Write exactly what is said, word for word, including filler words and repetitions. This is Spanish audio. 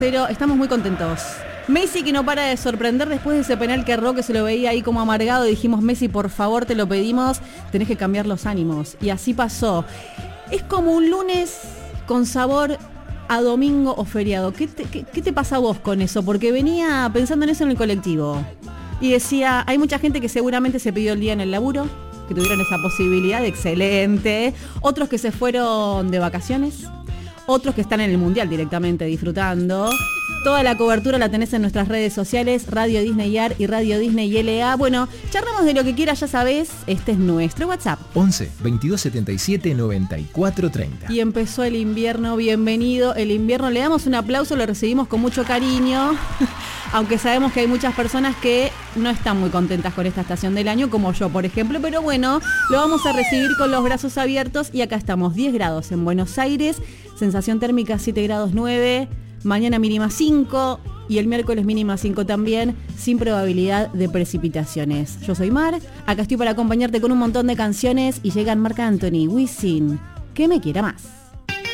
Pero estamos muy contentos. Messi que no para de sorprender después de ese penal que erró, que se lo veía ahí como amargado. Dijimos, Messi, por favor, te lo pedimos, tenés que cambiar los ánimos. Y así pasó. Es como un lunes con sabor a domingo o feriado. ¿Qué te, qué, qué te pasa a vos con eso? Porque venía pensando en eso en el colectivo. Y decía, hay mucha gente que seguramente se pidió el día en el laburo, que tuvieron esa posibilidad, excelente. Otros que se fueron de vacaciones. Otros que están en el Mundial directamente disfrutando. Toda la cobertura la tenés en nuestras redes sociales, Radio Disney A R y Radio Disney L A. Bueno, charlamos de lo que quieras, ya sabés, este es nuestro WhatsApp. once, veintidós setenta y siete, noventa y cuatro treinta. Y empezó el invierno, bienvenido el invierno. Le damos un aplauso, lo recibimos con mucho cariño, aunque sabemos que hay muchas personas que no están muy contentas con esta estación del año, como yo, por ejemplo. Pero bueno, lo vamos a recibir con los brazos abiertos y acá estamos, diez grados en Buenos Aires, sensación térmica siete grados nueve. Mañana mínima cinco y el miércoles mínima cinco también, sin probabilidad de precipitaciones. Yo soy Mar, acá estoy para acompañarte con un montón de canciones y llegan Marc Anthony, Wisin, que me quiera más.